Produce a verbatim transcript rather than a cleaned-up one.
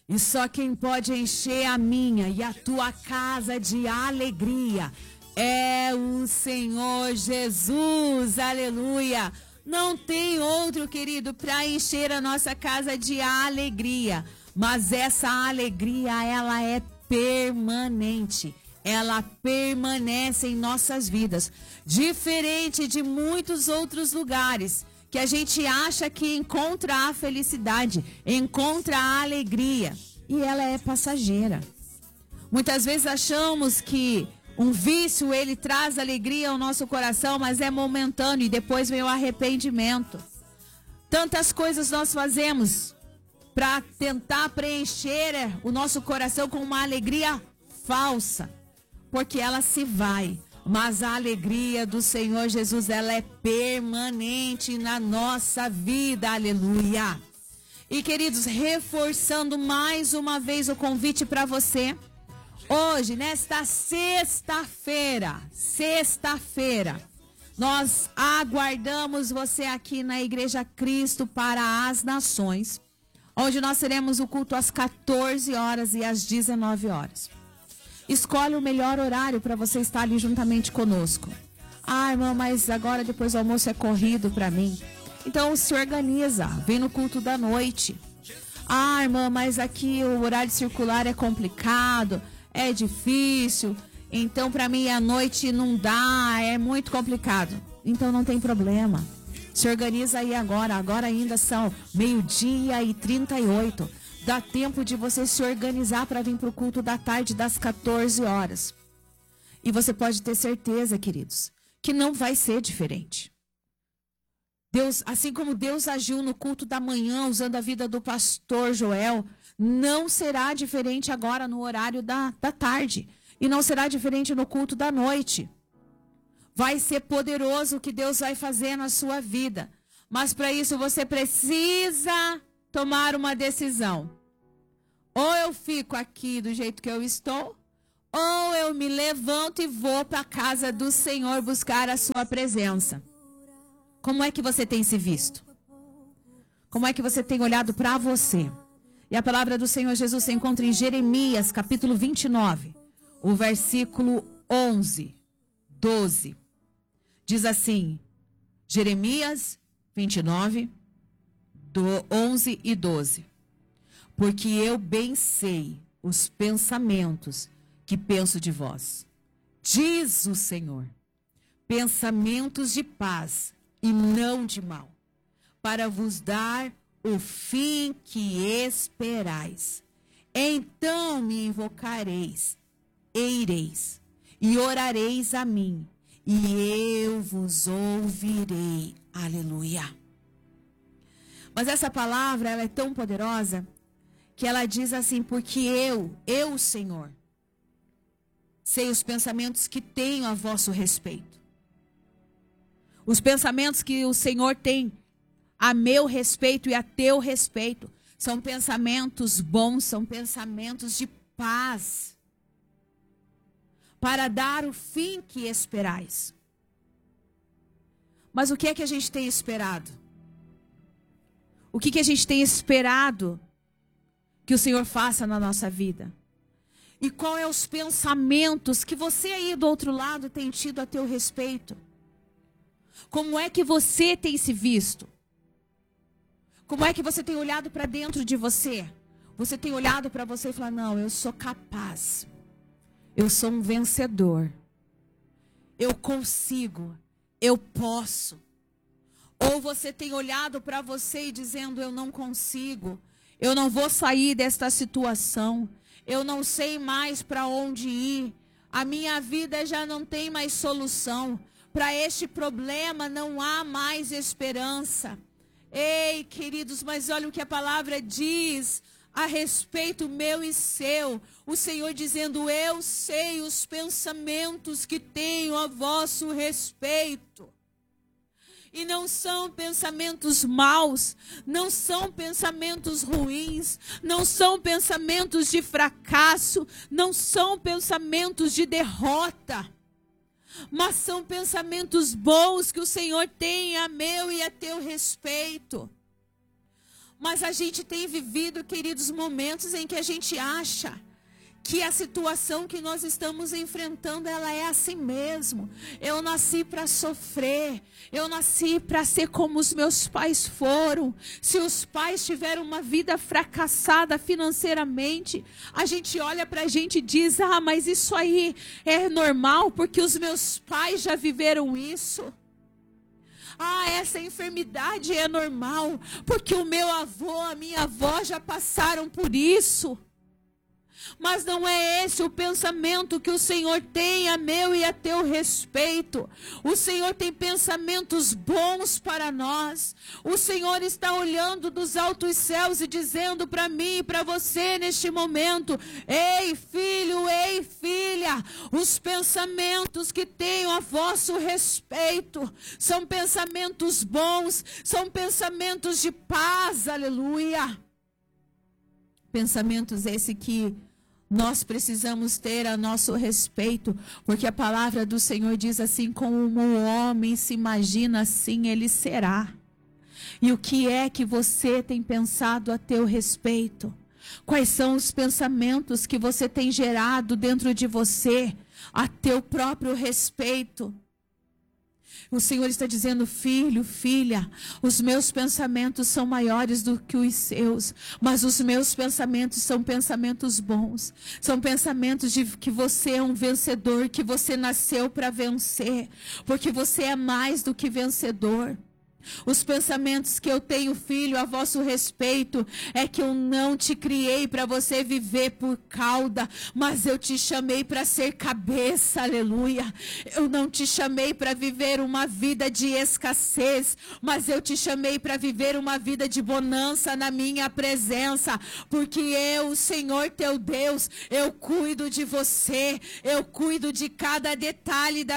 E só quem pode encher a minha e a tua casa de alegria é o Senhor Jesus. Aleluia. Não tem outro, querido, para encher a nossa casa de alegria. Mas essa alegria, ela é permanente. Ela permanece em nossas vidas. Diferente de muitos outros lugares que a gente acha que encontra a felicidade, encontra a alegria. E ela é passageira. Muitas vezes achamos que um vício, ele traz alegria ao nosso coração, mas é momentâneo e depois vem o arrependimento. Tantas coisas nós fazemos para tentar preencher o nosso coração com uma alegria falsa, porque ela se vai. Mas a alegria do Senhor Jesus, ela é permanente na nossa vida. Aleluia. E queridos, reforçando mais uma vez o convite para você. Hoje, nesta sexta-feira, sexta-feira, nós aguardamos você aqui na Igreja Cristo para as Nações, onde nós teremos o culto às quatorze horas e às dezenove horas. Escolhe o melhor horário para você estar ali juntamente conosco. Ah, irmã, mas agora depois do almoço é corrido para mim. Então se organiza, vem no culto da noite. Ah, irmã, mas aqui o horário circular é complicado. É difícil, então para mim à noite não dá, é muito complicado. Então não tem problema. Se organiza aí agora, agora ainda são meio-dia e trinta e oito. Dá tempo de você se organizar para vir para o culto da tarde das quatorze horas. E você pode ter certeza, queridos, que não vai ser diferente. Deus, assim como Deus agiu no culto da manhã, usando a vida do pastor Joel, não será diferente agora no horário da, da tarde. E não será diferente no culto da noite. Vai ser poderoso o que Deus vai fazer na sua vida. Mas para isso você precisa tomar uma decisão. Ou eu fico aqui do jeito que eu estou, ou eu me levanto e vou para a casa do Senhor buscar a sua presença. Como é que você tem se visto? Como é que você tem olhado para você? E a palavra do Senhor Jesus se encontra em Jeremias, capítulo vinte e nove, o versículo onze, doze. Diz assim, Jeremias vinte e nove, onze e doze. Porque eu bem sei os pensamentos que penso de vós, diz o Senhor, pensamentos de paz e não de mal, para vos dar o fim que esperais. Então me invocareis, e ireis, e orareis a mim, e eu vos ouvirei. Aleluia. Mas essa palavra, ela é tão poderosa, que ela diz assim, porque eu, eu, Senhor, sei os pensamentos que tenho a vosso respeito. Os pensamentos que o Senhor tem a meu respeito e a teu respeito são pensamentos bons, são pensamentos de paz, para dar o fim que esperais. Mas o que é que a gente tem esperado? O que, que a gente tem esperado que o Senhor faça na nossa vida? E qual é os pensamentos que você aí do outro lado tem tido a teu respeito? Como é que você tem se visto? Como é que você tem olhado para dentro de você? Você tem olhado para você e falado, não, eu sou capaz. Eu sou um vencedor. Eu consigo. Eu posso. Ou você tem olhado para você e dizendo, eu não consigo. Eu não vou sair desta situação. Eu não sei mais para onde ir. A minha vida já não tem mais solução. Para este problema não há mais esperança. Ei, queridos, mas olha o que a palavra diz a respeito meu e seu. O Senhor dizendo, eu sei os pensamentos que tenho a vosso respeito. E não são pensamentos maus, não são pensamentos ruins, não são pensamentos de fracasso, não são pensamentos de derrota, mas são pensamentos bons que o Senhor tem a meu e a teu respeito. Mas a gente tem vivido, queridos, momentos em que a gente acha que a situação que nós estamos enfrentando, ela é assim mesmo. Eu nasci para sofrer, eu nasci para ser como os meus pais foram. Se os pais tiveram uma vida fracassada financeiramente, a gente olha para a gente e diz, ah, mas isso aí é normal, porque os meus pais já viveram isso. Ah, essa enfermidade é normal, porque o meu avô, a minha avó já passaram por isso. Mas não é esse o pensamento que o Senhor tem a meu e a teu respeito. O Senhor tem pensamentos bons para nós. O Senhor está olhando dos altos céus e dizendo para mim e para você neste momento: ei, filho, ei, filha, os pensamentos que tenho a vosso respeito são pensamentos bons, são pensamentos de paz, aleluia. Pensamentos esse que nós precisamos ter a nosso respeito, porque a palavra do Senhor diz assim: como o homem se imagina, assim ele será. E o que é que você tem pensado a teu respeito? Quais são os pensamentos que você tem gerado dentro de você a teu próprio respeito? O Senhor está dizendo: filho, filha, os meus pensamentos são maiores do que os seus, mas os meus pensamentos são pensamentos bons, são pensamentos de que você é um vencedor, que você nasceu para vencer, porque você é mais do que vencedor. Os pensamentos que eu tenho, filho, a vosso respeito, é que eu não te criei para você viver por cauda, mas eu te chamei para ser cabeça, aleluia. Eu não te chamei para viver uma vida de escassez, mas eu te chamei para viver uma vida de bonança na minha presença, porque eu, o Senhor teu Deus, eu cuido de você, eu cuido de cada detalhe da